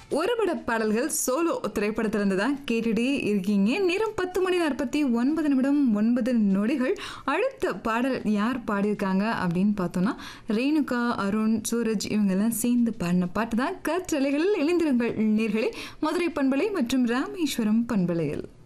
ஒருபட பாடல்கள் சோலோ திரைப்படத்திலிருந்து தான் கேட்டுட்டே இருக்கீங்க. நேரம் 10:49 அடுத்த பாடல் யார் பாடியிருக்காங்க அப்படின்னு பார்த்தோம்னா ரேணுகா, அருண், சூரஜ் இவங்கெல்லாம் சேர்ந்து பாடின பாட்டு தான். கற்றலைகளில் இணைந்திருங்கள் நேர்களே. மதுரை பண்பலை மற்றும் ராமேஸ்வரம் பண்பலையில்